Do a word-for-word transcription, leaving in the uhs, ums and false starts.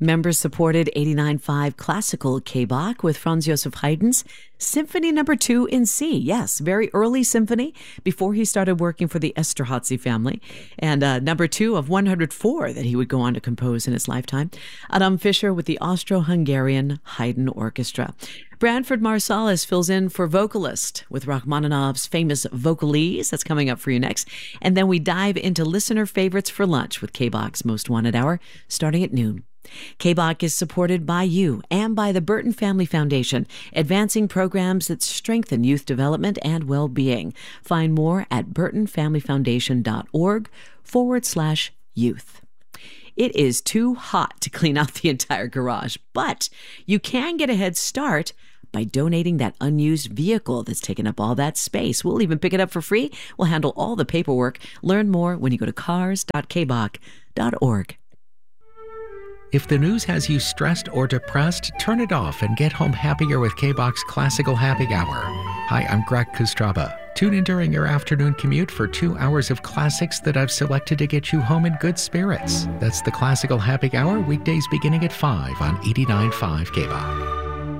Member-supported eighty-nine point five classical K Bach with Franz Josef Haydn's Symphony Number Two in C. Yes, very early symphony before he started working for the Esterházy family, and uh, number two of one hundred four that he would go on to compose in his lifetime. Adam Fischer with the Austro-Hungarian Haydn Orchestra. Branford Marsalis fills in for vocalist with Rachmaninoff's famous Vocalese. That's coming up for you next. And then we dive into listener favorites for lunch with K Bach's Most Wanted Hour, starting at noon. K Bach is supported by you and by the Burton Family Foundation, advancing programs that strengthen youth development and well-being. Find more at burtonfamilyfoundation.org forward slash youth. It is too hot to clean out the entire garage, but you can get a head start by donating that unused vehicle that's taken up all that space. We'll even pick it up for free. We'll handle all the paperwork. Learn more when you go to cars dot k bach dot org. If the news has you stressed or depressed, turn it off and get home happier with K Bach's Classical Happy Hour. Hi, I'm Greg Kostraba. Tune in during your afternoon commute for two hours of classics that I've selected to get you home in good spirits. That's the Classical Happy Hour, weekdays beginning at five on eighty-nine point five K Bach.